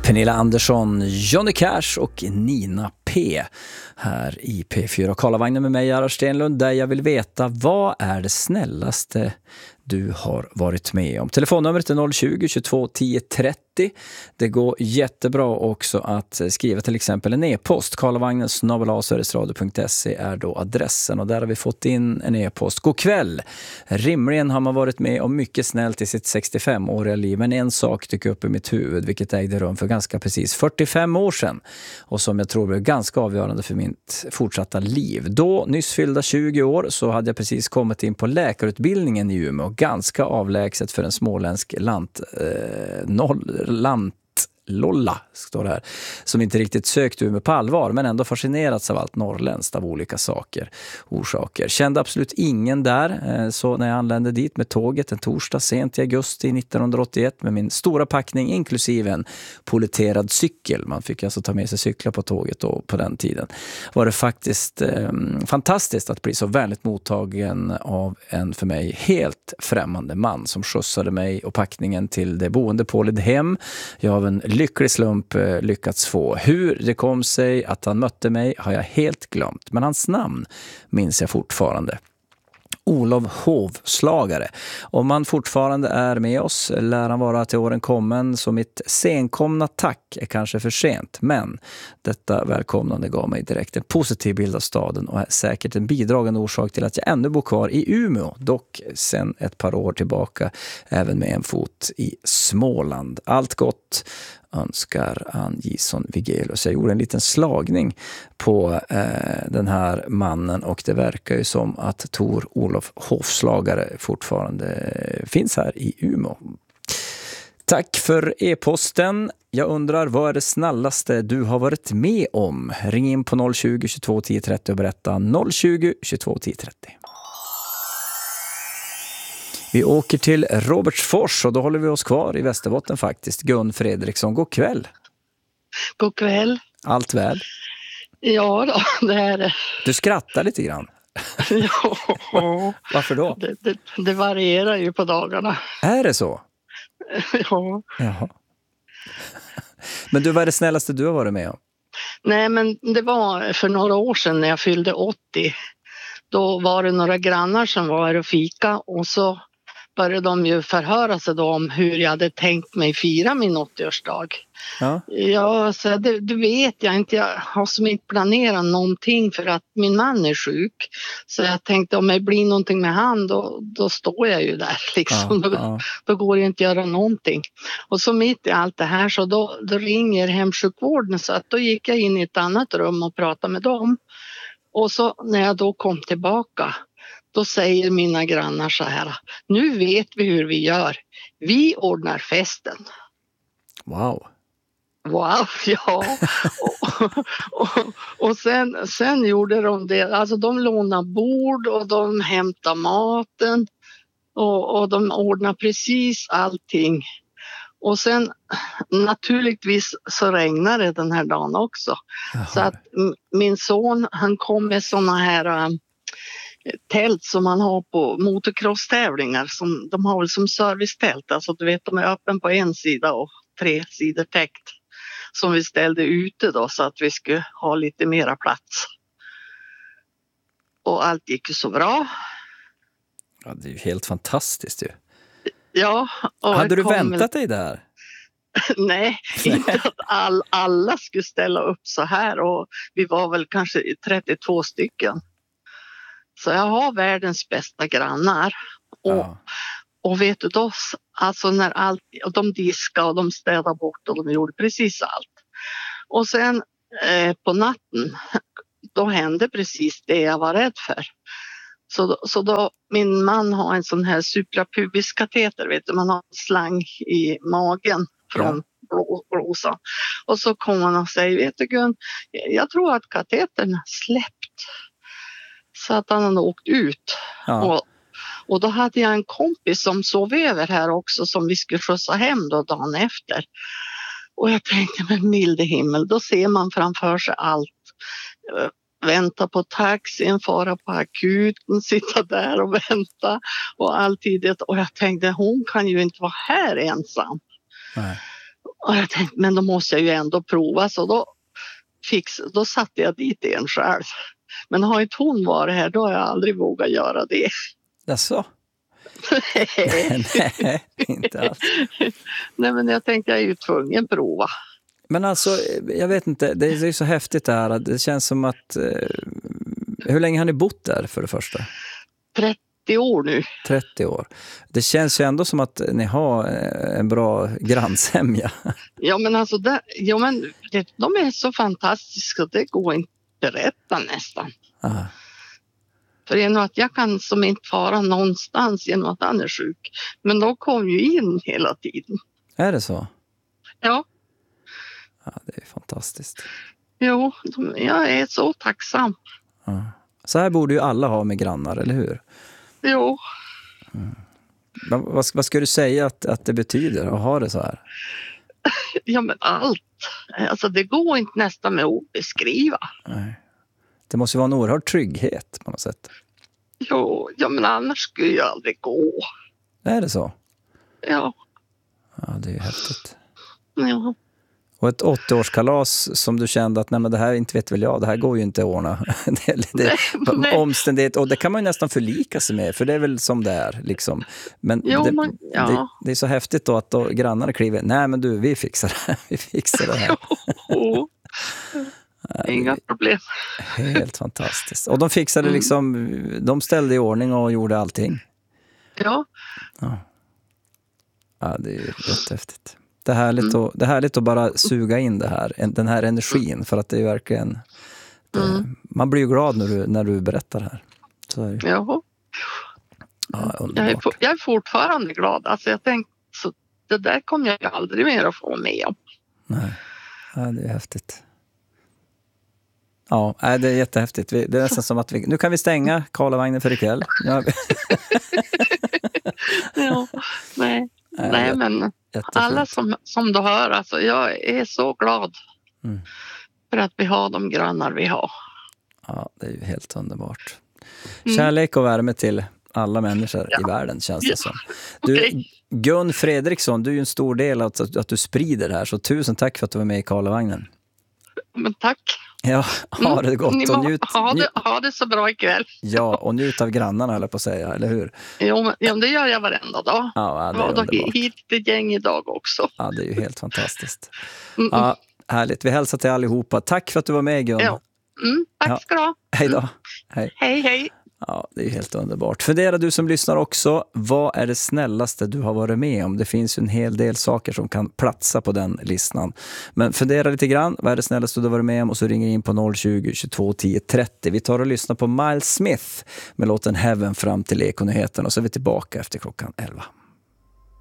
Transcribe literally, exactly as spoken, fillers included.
Pernilla Andersson, Johnny Cash och Nina P. Här i P fyra Karlavagnen med mig, Gerhard Stenlund, där jag vill veta vad är det snällaste du har varit med om. Telefonnumret är noll tjugo, tjugotvå, tio trettio. Det går jättebra också att skriva till exempel en e-post. karlavagnen snabel-a sverigesradio punkt se är då adressen, och där har vi fått in en e-post. God kväll! Rimligen har man varit med om mycket snällt i sitt sextiofem-åriga liv, men en sak dyker upp i mitt huvud, vilket ägde rum för ganska precis fyrtiofem år sedan och som jag tror blev ganska avgörande för mitt fortsatta liv. Då, nyss fyllda tjugo år, så hade jag precis kommit in på läkarutbildningen i Umeå, ganska avlägset för en småländsk lant, eh, noll, lant Lolla, står det här, som inte riktigt sökt Umeå på allvar, men ändå fascinerats av allt norrländskt av olika saker, orsaker. Kände absolut ingen där, så när jag anlände dit med tåget en torsdag sent i augusti nittonhundraåttioett med min stora packning inklusive en politerad cykel, man fick alltså ta med sig cyklar på tåget då på den tiden, var det faktiskt eh, fantastiskt att bli så vänligt mottagen av en för mig helt främmande man som skjutsade mig och packningen till det boende på Lidhem. Jag har en lycklig slump lyckats få. Hur det kom sig att han mötte mig har jag helt glömt, men hans namn minns jag fortfarande. Olof Hovslagare. Om han fortfarande är med oss lär han vara till åren kommen, så mitt senkomna tack är kanske för sent, men detta välkomnande gav mig direkt en positiv bild av staden och är säkert en bidragande orsak till att jag ännu bor kvar i Umeå, dock sedan ett par år tillbaka även med en fot i Småland. Allt gott önskar Ann Gison Vigelius. Jag gjorde en liten slagning på eh, den här mannen och det verkar ju som att Tor Olof Hovslagare fortfarande finns här i Umeå. Tack för e-posten. Jag undrar, vad är det snällaste du har varit med om? Ring in på noll tjugo, tjugotvå, tio trettio och berätta. noll tjugo, tjugotvå, tio trettio. Vi åker till Robertsfors och då håller vi oss kvar i Västerbotten faktiskt. Gun Fredriksson, god kväll. God kväll. Allt väl? Ja då, det är det. Du skrattar lite grann. Ja. Varför då? Det, det, det varierar ju på dagarna. Är det så? Ja. Jaha. Men du, vad är det snällaste du har varit med om? Nej, men det var för några år sedan när jag fyllde åttio. Då var det några grannar som var här och fika och så började de ju förhöra sig då om hur jag hade tänkt mig fira min åttioårsdag. Ja, ja så det, det vet jag inte. Jag har som inte planerat någonting för att min man är sjuk. Så jag tänkte om det blir någonting med han då, då står jag ju där liksom. Ja, ja. Då, då går det inte att göra någonting. Och så mitt i allt det här så då, då ringer hemsjukvården, så att då gick jag in i ett annat rum och pratade med dem. Och så när jag då kom tillbaka, då säger mina grannar så här: nu vet vi hur vi gör. Vi ordnar festen. Wow. Wow, ja. och och, och sen, sen gjorde de det. Alltså de lånade bord och de hämtade maten. Och, och de ordnade precis allting. Och sen naturligtvis så regnade det den här dagen också. Jaha. Så att min son, han kom med såna här äh, tält som man har på motocross-tävlingar. Som, de har väl som servicetält. Alltså du vet, de är öppen på en sida och tre sidor täckt. Som vi ställde ute då så att vi skulle ha lite mera plats. Och allt gick ju så bra. Ja, det är ju helt fantastiskt ju. Ja. Hade du väntat dig där? Nej, inte att all, alla skulle ställa upp så här, och vi var väl kanske trettiotvå stycken. Så jag har världens bästa grannar. Och, ja. och vet du då, alltså när allt, de diskade och de städade bort och de gjorde precis allt. Och sen eh, på natten, då hände precis det jag var rädd för. Så då, så då, min man har en sån här suprapubiskateter, vet du, man har en slang i magen från ja. blåsan. Och så kommer han och säger, vet du Gun, jag tror att katetern släppt. Så att han hade åkt ut. Ja. Och, och då hade jag en kompis som sov över här också, som vi skulle skjutsa hem då dagen efter. Och jag tänkte, men milde himmel, då ser man framför sig allt. Vänta på taxin, fara på akuten, sitta där och vänta och alltid det. Och jag tänkte, hon kan ju inte vara här ensam. Nej. Och jag tänkte, men då måste jag ju ändå prova. Så då, fix, då satte jag dit en själv. Men har inte hon varit här, då har jag aldrig vågat göra det. Jaså? Nej, inte alls. Nej, men jag tänkte jag är ju tvungen att prova. Men alltså, jag vet inte, det är ju så häftigt det här. Det känns som att... Eh, hur länge har ni bott där för det första? trettio år nu. trettio år. Det känns ju ändå som att ni har en bra grannsämja. Ja, men alltså, det, ja, men det, de är så fantastiska, det går inte att berätta nästan. Aha. För genom att jag kan som inte fara någonstans genom att han är sjuk. Men de kom ju in hela tiden. Är det så? Ja. Ja, det är fantastiskt. Jo, de, jag är så tacksam. Ja. Så här borde ju alla ha med grannar, eller hur? Jo. Mm. Vad, vad ska du säga att, att det betyder att ha det så här? Ja, men allt. Alltså det går inte nästan med att beskriva. Nej. Det måste ju vara en oerhörd trygghet på något sätt. Jo, ja, men annars skulle jag aldrig gå. Är det så? Ja. Ja, det är ju häftigt. Ja. Och ett åttioårskalas som du kände att nej, men det här inte vet väl jag, det här går ju inte att ordna. det, det, Nej, nej. Omständighet, och det kan man ju nästan förlika sig med, för det är väl som det är. Liksom. Men, Jo, det, man, ja. det, det är så häftigt då att då grannarna kliver, nej men du, vi fixar det här. Vi fixar det här. Jo. Inga problem. Helt fantastiskt. Och de fixade Mm. liksom, de ställde i ordning och gjorde allting. Ja. Ja, ja det är ju jättehäftigt. Det är, härligt Mm. att, det är härligt att bara suga in det här, den här energin, för att det är verkligen det, Mm. man blir ju glad när du, när du berättar det här. Så är det. Ja. Ja, Jag är, underbart. for- jag är fortfarande glad. Alltså jag tänkte, så det där kommer jag ju aldrig mer att få med om. Nej. Ja, det är häftigt. Ja, nej, det är jättehäftigt. Vi, det är nästan som att vi, nu kan vi stänga Karlavagnen för ikväll. Ja. Ja, nej. Nej, nej, det- men Jättefint. alla som, som du hör, alltså jag är så glad Mm. för att vi har de grannar vi har. Ja, det är ju helt underbart. Mm. Kärlek och värme till alla människor Ja. i världen, känns det Ja. som. Du, Okej. Gun Fredriksson, du är ju en stor del av att, att du sprider det här, så tusen tack för att du var med i Karlavagnen. Men tack. Ja, ha det gott Ni och må, njut, ha, njut, det, ha det så bra ikväll. ja, och njut av grannarna, höll jag på att säga, eller hur? Jo, men, jo, det gör jag varenda dag. Ja, ja, det är Ja, då underbart. hit ett gäng idag också. Ja, det är ju helt fantastiskt. Mm, Ja, härligt. Vi hälsar till allihopa. Tack för att du var med, Gun. Ja. Mm, tack Ja. ska du ha. Hej då. Hej. Hej, hej. Ja, det är ju helt underbart. Fundera du som lyssnar också, vad är det snällaste du har varit med om? Det finns ju en hel del saker som kan platsa på den listan. Men fundera lite grann, vad är det snällaste du har varit med om? Och så ringer in på noll tjugo, tjugotvå, tio, trettio. Vi tar och lyssnar på Miles Smith med låten Heaven fram till Ekonyheten, och så är vi tillbaka efter klockan elva.